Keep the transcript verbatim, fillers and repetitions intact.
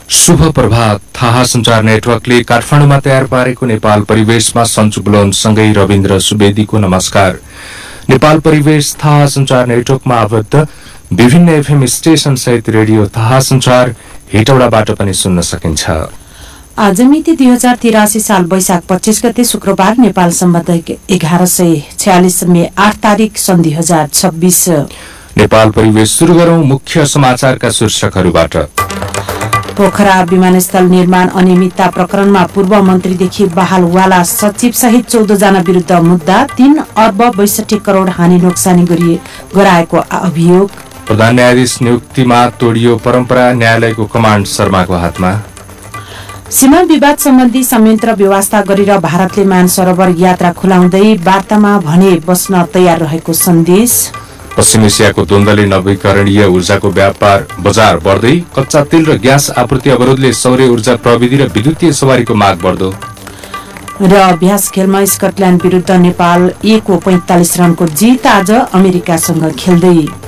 शुभ प्रभात। थाहा संचार नेटवर्कले काठमाडौँमा तयार पारेको नेपाल परिवेशमा सन्चु बुलनसँगै रविन्द्र सुवेदीको नमस्कार। नेपाल परिवेश थाहा संचार नेटवर्कमा आबद्ध विभिन्न एफएम स्टेशन सहित रेडियो थाहा संचार हेटौडाबाट पनि सुन्न सकिन्छ। आज मिति दुई हजार तिरासी साल वैशाख पच्चीस गते शुक्रबार नेपाल सम्बन्ध एघार सय छयालिस मे आठ तारिक सन् दुई हजार छब्बीस। नेपाल परिवेश शुरू गरौं मुख्य समाचारका शीर्षकहरूबाट। पोखरा विमानस्थल निर्माण अनियमितता प्रकरणमा पूर्व मन्त्रीदेखि बहालवाला सचिव सहित चौध जना विरुद्ध मुद्दा। तीन अर्ब बैसठी करोड़ हानि नोक्सानी गराएको अभियोग। प्रधान न्यायाधीश नियुक्तिमा तोडियो परम्परा, न्यायालयको कमाण्ड शर्माको हातमा। सीमा विवाद सम्बन्धी संयन्त्र व्यवस्था गरेर भारतले मान सरोवर यात्रा खुलाउँदै वार्तामा भने बस्न तयार रहेको सन्देश। पश्चिम एसियाको द्वन्द्वले नवीकरणीय ऊर्जाको व्यापार बजार बढ्दै, कच्चा तेल र ग्यास आपूर्ति अवरोधले सौर्य ऊर्जा प्रविधि र विद्युतीय सवारीको माग बढ्दो। र अभ्यास खेलमा स्कटल्याण्ड विरुद्ध नेपाल एक पैंतालिस रनको जित आज अमेरिकासँग खेल्दै।